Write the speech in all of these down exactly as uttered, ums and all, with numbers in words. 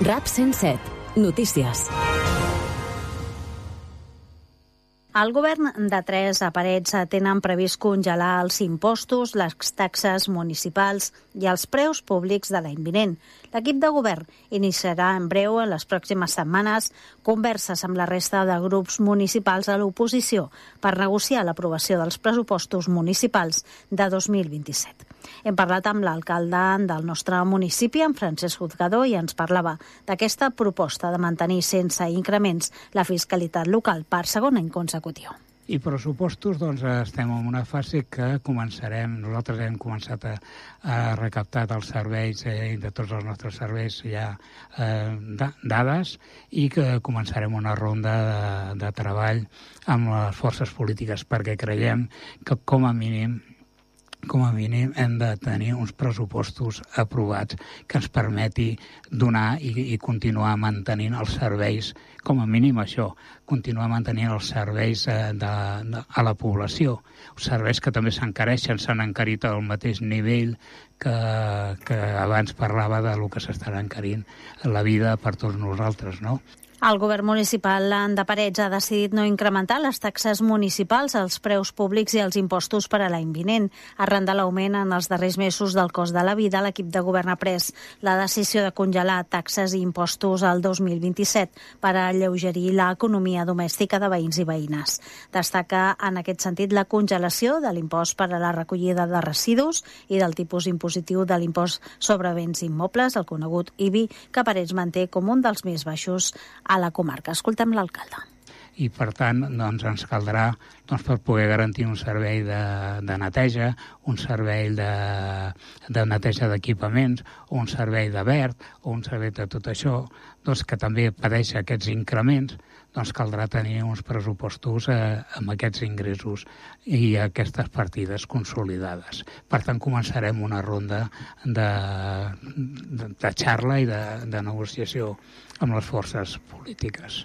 RAP cent set. Notícies. El govern de tres aparells tenen previst congelar els impostos, les taxes municipals i els preus públics de l'any vinent. L'equip de govern iniciarà en breu, en les pròximes setmanes, converses amb la resta de grups municipals a l'oposició per negociar l'aprovació dels pressupostos municipals de dos mil vint-i-set. Hem parlat amb l'alcalde del nostre municipi, en Francesc Juzgador, i ens parlava d'aquesta proposta de mantenir sense increments la fiscalitat local per segon any consecutiu. I pressupostos, doncs, estem en una fase que començarem, nosaltres hem començat a, a recaptar dels serveis, eh, de tots els nostres serveis ja eh, dades, i que començarem una ronda de, de treball amb les forces polítiques, perquè creiem que com a mínim com a mínim hem de tenir uns pressupostos aprovats que ens permeti donar i, i continuar mantenint els serveis, com a mínim això, continuar mantenint els serveis eh, de, de, a la població. Els serveis que també s'encareixen, s'han encarit al mateix nivell que, que abans parlava de lo que s'estarà encarint la vida per tots nosaltres, no? El govern municipal de Parets ha decidit no incrementar les taxes municipals, els preus públics i els impostos per a l'any vinent. Arran de l'augment en els darrers mesos del cost de la vida, l'equip de govern ha pres la decisió de congelar taxes i impostos al dos mil vint-i-set per a alleugerir l'economia domèstica de veïns i veïnes. Destaca en aquest sentit la congelació de l'impost per a la recollida de residus i del tipus impositiu de l'impost sobre béns immobles, el conegut I B I, que Parets manté com un dels més baixos a la comarca. Escoltem l'alcalde. I, per tant, doncs, ens caldrà doncs, per poder garantir un servei de, de neteja, un servei de, de neteja d'equipaments, o un servei de verd, o un servei de tot això, doncs, que també pateix aquests increments, doncs caldrà tenir uns pressupostos eh, amb aquests ingressos i aquestes partides consolidades. Per tant, començarem una ronda de, de, de xarra i de, de negociació amb les forces polítiques.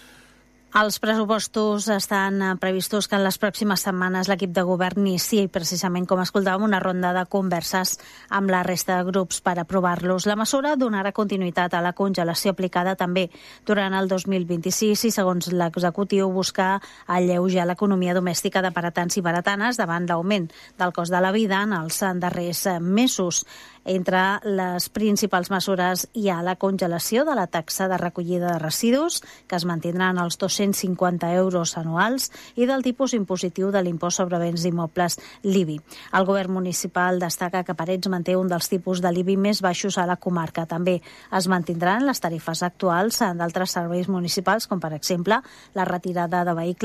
Els pressupostos estan previstos que en les pròximes setmanes l'equip de govern iniciï precisament, com escoltàvem, una ronda de converses amb la resta de grups per aprovar-los. La mesura donarà continuïtat a la congelació aplicada també durant el dos mil vint-i-sis i, segons l'executiu, busca alleujar l'economia domèstica de paratans i baratanes davant l'augment del cost de la vida en els darrers mesos. Entre les principals mesures hi ha la congelació de la taxa de recollida de residus, que es mantindran als dos-cents cinquanta euros anuals, i del tipus impositiu de l'impost sobre béns immobles, l'I B I. El govern municipal destaca que Parets manté un dels tipus de l'I B I més baixos a la comarca. També es mantindran les tarifes actuals d'altres serveis municipals, com per exemple la retirada de vehicles